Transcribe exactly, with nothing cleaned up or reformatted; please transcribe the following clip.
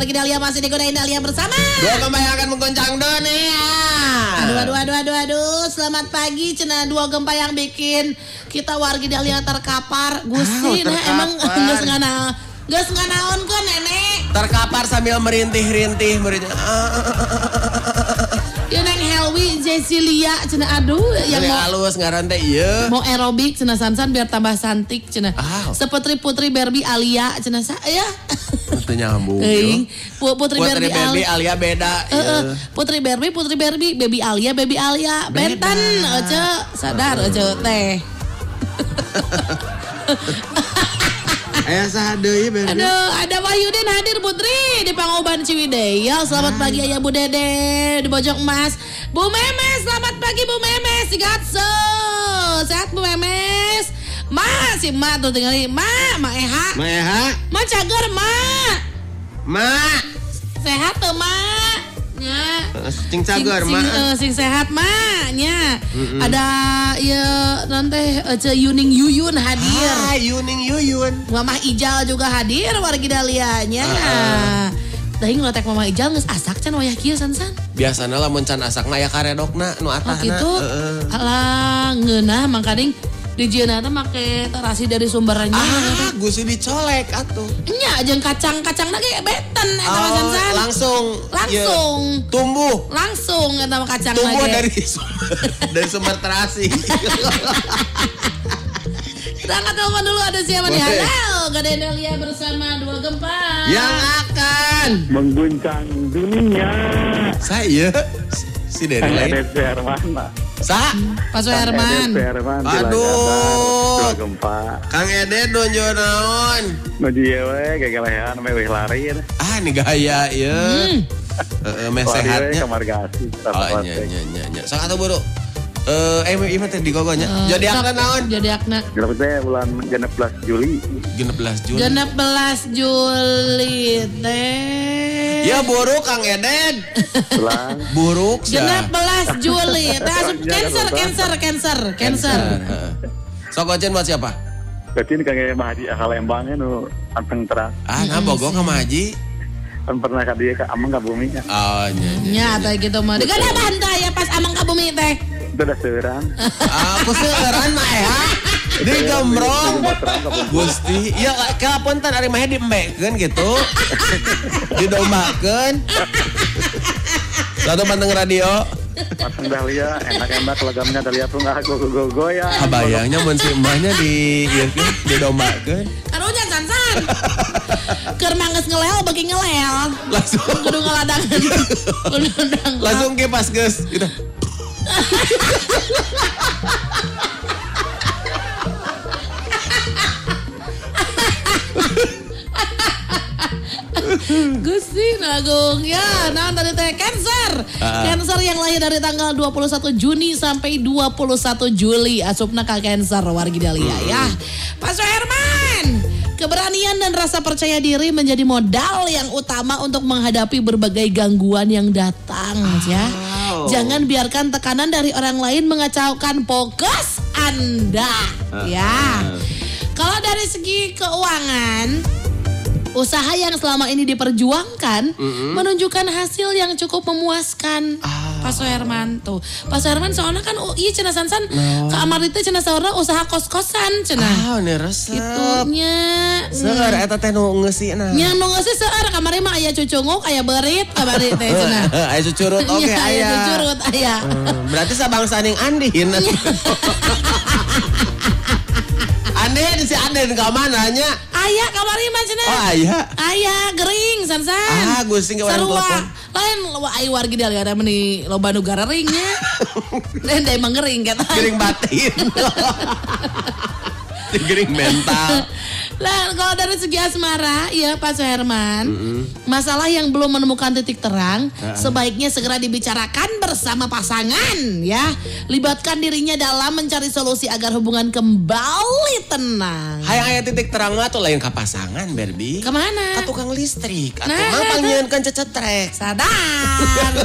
wargi Dahlia masih digodain Dahlia bersama Dua Gempay yang akan menggoncang dunia. Aduh aduh aduh aduh aduh. Selamat pagi cenah Dua Gempay yang bikin kita wargi Dahlia terkapar. Gusti Ah, nah emang terkapar. geus ngana geus nganaon ke nenek. Terkapar sambil merintih-rintih merintih. Ieu neng Helwi Jessilia cenah aduh yang Yang mau halus ngaran teh ieu. mau aerobik cenah Sansan biar tambah cantik cenah. Ah. Seputri Putri Barbie Alia cenah saya. Teu nyambung. Euy, Putri, Putri Barbie Baby Alia. Alia beda. Heeh, ieu. Putri Barbie, Putri Barbie, Baby Alia, Baby Alia, Beda. Benten, ece, sadar ece teh. Aya saha deui Baby? Aduh, ada Wahyudin hadir Putri di Pangoban Ciwidey. Selamat pagi Ayah Bu Dede di Bojong Emas. Bu Memes, selamat pagi Bu Memes. Gatso. Sehat Bu Memes. Ma, si Ma tuh tinggalin. Ma, Ma Eha. Ma Eha? Ma Cager, Ma. Ma. Sehat tuh Ma. Nya. Cing cager, sing, Ma. sing, eh, sing sehat mah nya. Ada ya nanti Ece Yuning Yuyun hadir. Hai Yuning Yuyun. Mama Ijal juga hadir wargi Dahlianya. Dahi ngelotek Mama Ijal geus asak can wayah kieu Sansan. Biasana lamun can asak mah aya karedokna nu Oh atahna. gitu. Heeh. Alah ngeunah mangkading di jieuna teh make terasi dari sumbernya. Ah, gusi dicolek atuh. Nya jeung kacang-kacang lagi beten eta mah Oh, Sansan. langsung. Langsung. Ya, tumbuh. Langsung eta mah kacang Tumbuh lagi. dari sumber, dari sumber terasi. Kita angkat telepon dulu ada siapa nih? Boleh. Halo, Gade Dahlia bersama Dua Gempay. Yang akan mengguncang dunia. saya si Dedi Kang lain. Edet Herman. Sa, Pak Soeherman. Herman. Aduh. Dua gempa. Kang Edet nunjuk naon? Nu dieu we gegelehan we weh lari. Ah, ini gaya ya. Hmm. Heeh, meh Lari we sehatnya. kamar gasi. Oh, nya nya nya nya. Sok atuh buru. Eh, eh ieu teh digogonya. Eh, Jadi sok, akna naon? Jadi akna. Genep teh bulan genep belas Juli. Genep belas Juli. Genep belas Juli teh. Ya buruk Kang Edet. Bulan Buruk sia. Genep belas Juli. Teh asup cancer, cancer, cancer, cancer. Heeh. Sok ocen buat siapa? Berarti Kang Mahdi Akalembang nu anteng terang. Ah, nah bogo ka Maji. Kan pernah ka dieu ka Amang ka bumi nya. Oh, nya nya. Nya teh gitu mah. Digana bantai ya pas amang ka bumi teh. Itu udah seurang. Aku seueuran mah ya. Di gembrong. Gusti, iya kapunten ari mah diembekeun gitu. Didombakeun. Satu panteng radio. Pasang Dahlia enak-enak legamnya Dahlia tuh nggak go-go-go ya. Kabayangnya mun si emaknya di ieu ge didombakeun. Karunya Sansan. Keur mangges ngelel bagi ngelel. Langsung Kudu ngeladangan. Kudu ngeladangan. langsung ke pas geus gitu. Gusti Nagung ya, nah tadi teh Cancer. Ah. Cancer yang lahir dari tanggal dua puluh satu Juni sampai dua puluh satu Juli. Asupna ka Cancer wargi Dahlia ya. Pak Soeherman, keberanian dan rasa percaya diri menjadi modal yang utama untuk menghadapi berbagai gangguan yang datang ya. Jangan biarkan tekanan dari orang lain mengacaukan fokus Anda ya. Kalau dari segi keuangan, usaha yang selama ini diperjuangkan menunjukkan hasil yang cukup memuaskan. Pak Soeherman tuh. Pak Soeherman soalnya kan oh, iya cenah Sansan No. ke Amar itu cenah saurna usaha kos-kosan cenah. Ah, ini resep. Itunya. Seueur eta teh nu ngeusina. Nya nu geus seueur kamari mah aya cucunguk, aya berit, kamari teh cenah. Aya cucurut oke Nya, aya aya. cucurut aya. Hmm, Berarti sabangsa ning Andin. Andin si Andin ka mana nya? Aya kamari mah cenah. Oh aya. Aya gering Sansan. Ah, Gusti ge urang Sarua. telepon. Lain lo ai wargi Dahlia ada meni loba nu gareringnya. Lain da emang gering kata. Gering batin. Gering mental. Lah kalau dari segi asmara ya Pak Soeherman, masalah yang belum menemukan titik terang sebaiknya segera dibicarakan bersama pasangan ya. Libatkan dirinya dalam mencari solusi agar hubungan kembali tenang. Hayang aya titik terang mah tuh lain ka pasangan, Barbie. Kemana? Ka tukang listrik. Atuh Nah, mah nah, panggieun kan cecetrek. Sadar.